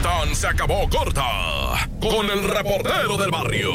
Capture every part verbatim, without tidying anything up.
tan se acabó corta con el reportero del barrio.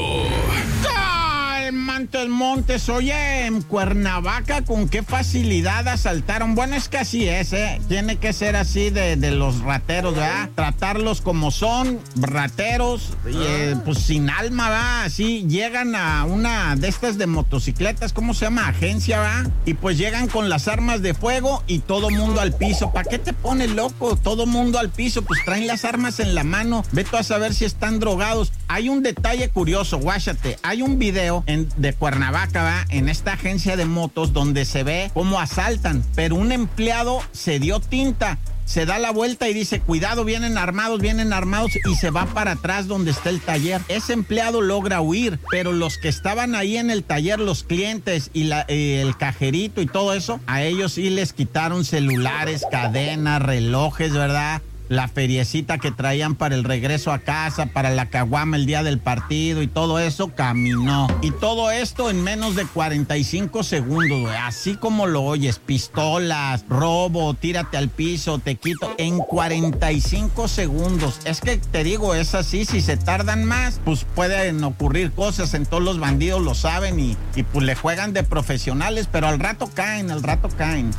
Montes, Montes, oye, en Cuernavaca, ¿con qué facilidad asaltaron? Bueno, es que así es, ¿eh? Tiene que ser así de, de los rateros, ¿verdad? Tratarlos como son, rateros, y, eh, pues sin alma, ¿verdad? Así llegan a una de estas de motocicletas, ¿cómo se llama? Agencia, ¿verdad? Y pues llegan con las armas de fuego y todo mundo al piso. ¿Para qué te pones loco? Todo mundo al piso, pues traen las armas en la mano. Ve tú a saber si están drogados. Hay un detalle curioso, guáchate. Hay un video en, de Cuernavaca, ¿va? En esta agencia de motos donde se ve cómo asaltan, pero un empleado se dio tinta, se da la vuelta y dice, cuidado, vienen armados, vienen armados, y se va para atrás donde está el taller. Ese empleado logra huir, pero los que estaban ahí en el taller, los clientes y la, eh, el cajerito y todo eso, a ellos sí les quitaron celulares, cadenas, relojes, ¿verdad? La feriecita que traían para el regreso a casa, para la caguama el día del partido y todo eso, caminó. Y todo esto en menos de cuarenta y cinco segundos, güey. Así como lo oyes, pistolas, robo, tírate al piso, te quito. En cuarenta y cinco segundos. Es que te digo, es así. Si se tardan más, pues pueden ocurrir cosas. En todos los bandidos lo saben y, y pues le juegan de profesionales, pero al rato caen, al rato caen.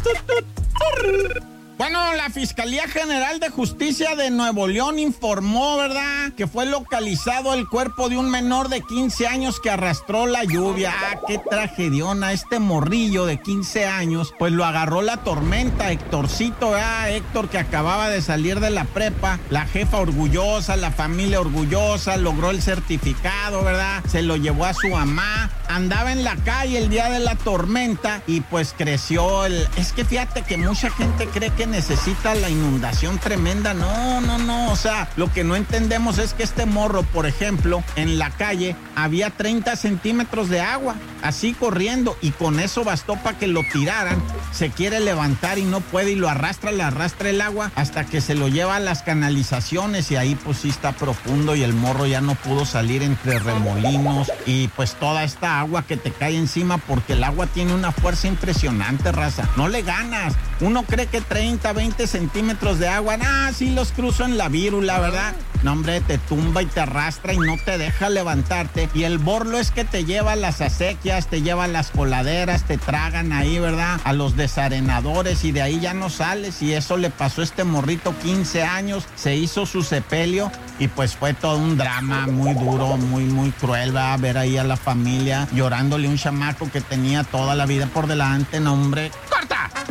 Bueno, la Fiscalía General de Justicia de Nuevo León informó, ¿verdad?, que fue localizado el cuerpo de un menor de quince años que arrastró la lluvia. Ah, qué tragediona. Este morrillo de quince años, pues lo agarró la tormenta. Héctorcito, ¿verdad? Héctor, que acababa de salir de la prepa, la jefa orgullosa, la familia orgullosa, logró el certificado, ¿verdad? Se lo llevó a su mamá. Andaba en la calle el día de la tormenta y pues creció el... Es que fíjate que mucha gente cree que necesita la inundación tremenda. No, no, no. O sea, lo que no entendemos es que este morro, por ejemplo, en la calle había treinta centímetros de agua, así corriendo, y con eso bastó para que lo tiraran. Se quiere levantar y no puede y lo arrastra, le arrastra el agua hasta que se lo lleva a las canalizaciones y ahí pues sí está profundo y el morro ya no pudo salir entre remolinos y pues toda esta agua que te cae encima, porque el agua tiene una fuerza impresionante, raza. No le ganas. Uno cree que treinta, veinte centímetros de agua, ah, sí los cruzo en la vírula, ¿verdad? No, hombre, te tumba y te arrastra y no te deja levantarte. Y el borlo es que te lleva a las acequias, te lleva a las coladeras, te tragan ahí, ¿verdad? A los desarenadores y de ahí ya no sales. Y eso le pasó a este morrito, quince años, se hizo su sepelio y pues fue todo un drama muy duro, muy, muy cruel, ¿verdad? Ver ahí a la familia llorándole a un chamaco que tenía toda la vida por delante, no, hombre,